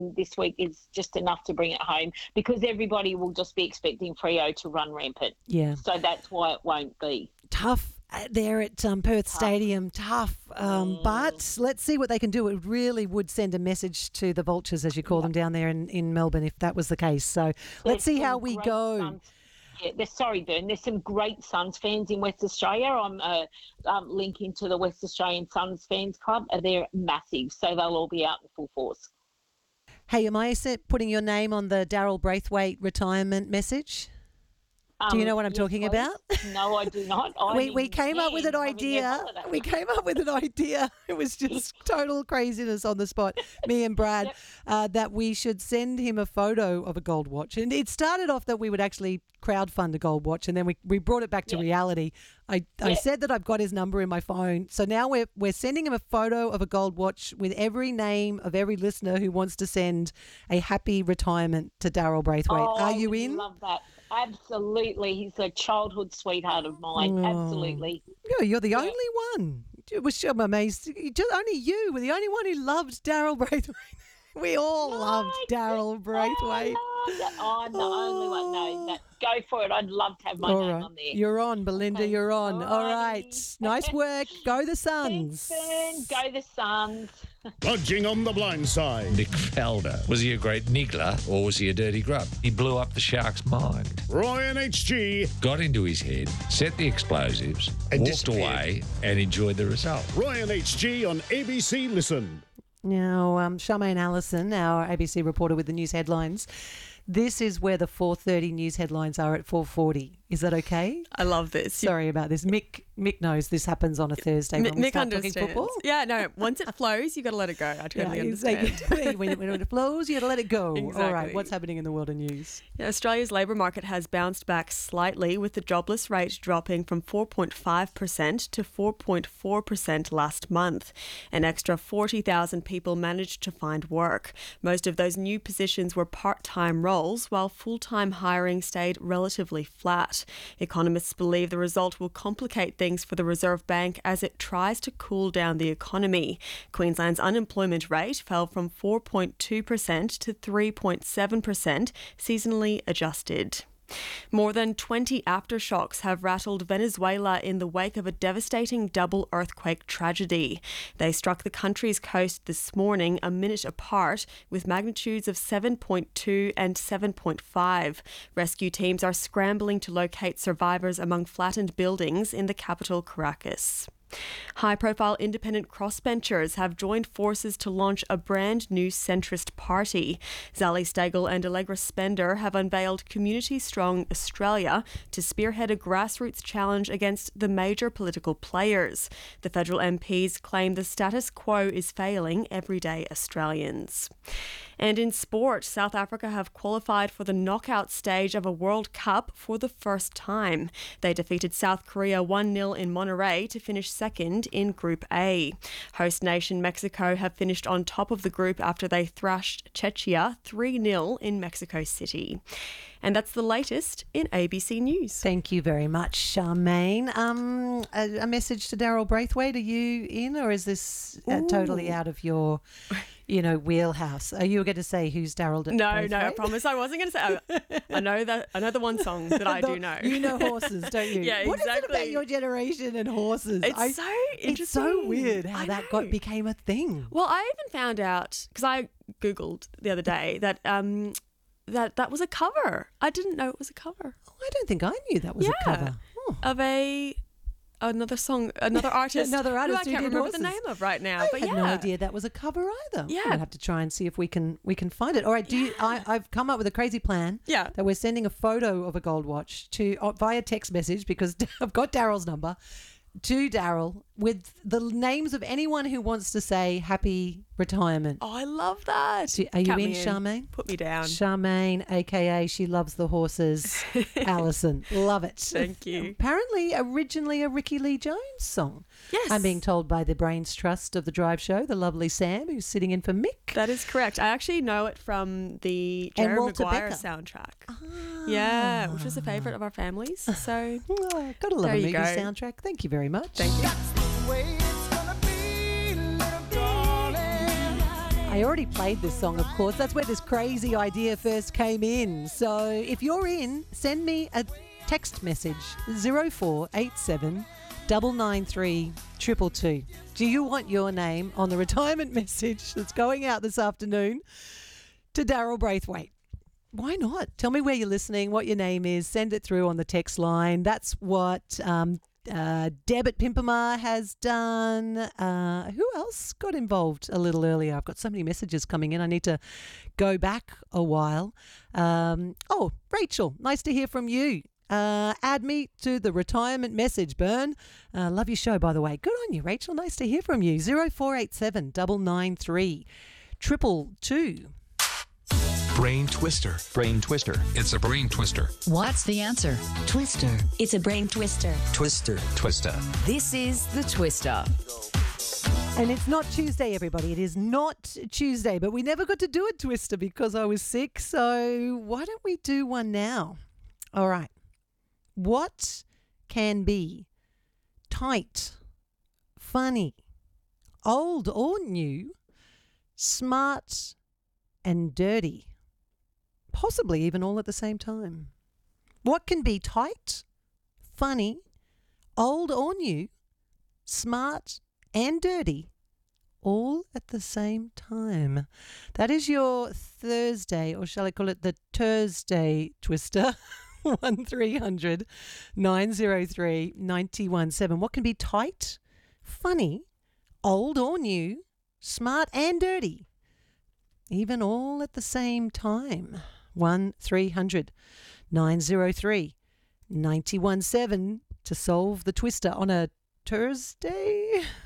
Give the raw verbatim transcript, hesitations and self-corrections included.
this week is just enough to bring it home because everybody will just be expecting Freo to run rampant. Yeah. So that's why it won't be. Tough there at um, Perth Tough. Stadium, tough. Um, mm. But let's see what they can do. It really would send a message to the Vultures, as you call yep. them, down there in, in Melbourne if that was the case. So There's let's see how we go. Suns. Yeah, there's, sorry, Bern, there's some great Suns fans in West Australia. I'm uh, um, linking to the West Australian Suns Fans Club. They're massive, so they'll all be out in full force. Hey, am I putting your name on the Daryl Braithwaite retirement message? Do you know what I'm um, yes, talking please. about? No, I do not. I we we came up with an idea. We came up with an idea. It was just total craziness on the spot, me and Brad, yep. uh, that we should send him a photo of a gold watch. And it started off that we would actually crowdfund a gold watch, and then we, we brought it back to yep. reality. I, yep. I said that I've got his number in my phone. So now we're we're sending him a photo of a gold watch with every name of every listener who wants to send a happy retirement to Daryl Braithwaite. Oh, Are you I in? love that. Absolutely. He's a childhood sweetheart of mine. Oh. Absolutely. Yeah, you're the yeah. only one. It was, I'm amazed. Just, only you were the only one who loved Daryl Braithwaite. We all no, loved Daryl Braithwaite. Oh, I'm the oh. only one. No, that, go for it. I'd love to have my all name right. on there. You're on, Belinda. Okay. You're on. All, all right. Nice work. Go the Suns. Thanks, Ben. Go the Suns. Budging on the blind side. Nick Felder. Was he a great niggler or was he a dirty grub? He blew up the Sharks' mind. Ryan H G. Got into his head, set the explosives, and walked away and enjoyed the result. Ryan H G on A B C Listen. Now, um, Charmaine Allison, our A B C reporter with the news headlines. This is where the four thirty news headlines are at four forty. Is that okay? I love this. Sorry about this. Mick Mick knows this happens on a Thursday M- when we Mick start understands. talking football. Yeah, no, once it flows, you got to let it go. I totally yeah, understand. Like, when, when it flows, you got to let it go. Exactly. All right, what's happening in the world of news? Yeah, Australia's labour market has bounced back slightly, with the jobless rate dropping from four point five percent to four point four percent last month. An extra forty thousand people managed to find work. Most of those new positions were part-time roles, while full-time hiring stayed relatively flat. Economists believe the result will complicate things for the Reserve Bank as it tries to cool down the economy. Queensland's unemployment rate fell from four point two percent to three point seven percent, seasonally adjusted. More than twenty aftershocks have rattled Venezuela in the wake of a devastating double earthquake tragedy. They struck the country's coast this morning a minute apart, with magnitudes of seven point two and seven point five. Rescue teams are scrambling to locate survivors among flattened buildings in the capital, Caracas. High-profile independent crossbenchers have joined forces to launch a brand new centrist party. Zali Steggall and Allegra Spender have unveiled Community Strong Australia to spearhead a grassroots challenge against the major political players. The federal M Ps claim the status quo is failing everyday Australians. And in sport, South Africa have qualified for the knockout stage of a World Cup for the first time. They defeated South Korea one nil in Monterrey to finish second in Group A. Host nation Mexico have finished on top of the group after they thrashed Czechia three nil in Mexico City. And that's the latest in A B C News. Thank you very much, Charmaine. Um, a, a message to Daryl Braithwaite. Are you in, or is this uh, totally out of your, you know, wheelhouse? Are you going to say who's Daryl? D- no, Braithwaite? no, I promise I wasn't going to say. I, I know that. I know the one song that I the, do know. You know horses, don't you? Yeah, what exactly. What is it about your generation and horses? It's I, so interesting. It's so weird how I that know. got became a thing. Well, I even found out because I googled the other day that. Um, That that was a cover. I didn't know it was a cover. Oh, I don't think I knew that was yeah, a cover. Oh. Of a another song, another artist. another artist who I who can't did remember horses. the name of right now. I but had yeah. no idea that was a cover either. Yeah. We'll have to try and see if we can we can find it. All right, do yeah. you, I, I've come up with a crazy plan. Yeah. That we're sending a photo of a gold watch to uh, via text message because I've got Daryl's number to Daryl with the names of anyone who wants to say happy retirement. Oh, I love that. Do, are you Count in, me Charmaine? Put me down. Charmaine, a k a she loves the horses. Alison, love it. Thank you. Apparently, originally a Ricky Lee Jones song. Yes. I'm being told by the Brains Trust of the Drive Show, the lovely Sam, who's sitting in for Mick. That is correct. I actually know it from the And Jerry Walter Maguire Becker. soundtrack. Ah. Yeah, which was a favourite of our families. So Oh, gotta love There a you movie go. soundtrack. Thank you very much. thank you. That's the way it's gonna be, little darling. I already played this song, of course. That's where this crazy idea first came in. So if you're in, send me a text message, zero four eight seven nine nine three two two two. Do you want your name on the retirement message that's going out this afternoon to Daryl Braithwaite? Why not? Tell me where you're listening, what your name is. Send it through on the text line. That's what um, uh, Deb at Pimpamar has done. Uh, who else got involved a little earlier? I've got so many messages coming in. I need to go back a while. Um, oh, Rachel, nice to hear from you. Uh, add me to the retirement message, Burn. Uh, love your show, by the way. Good on you, Rachel. Nice to hear from you. zero four eight seven nine nine three triple two. Brain twister. Brain twister. It's a brain twister. What's the answer? Twister. It's a brain twister. Twister. Twister. This is the Twister. And it's not Tuesday, everybody. It is not Tuesday, but we never got to do a Twister because I was sick. So why don't we do one now? All right. What can be tight, funny, old or new, smart and dirty? Possibly even all at the same time. What can be tight, funny, old or new, smart and dirty, all at the same time? That is your Thursday, or shall I call it the Thursday Twister? one three hundred nine oh three nine one seven. What can be tight, funny, old or new, smart and dirty, even all at the same time? one three hundred nine oh three nine one seven to solve the Twister on a Thursday.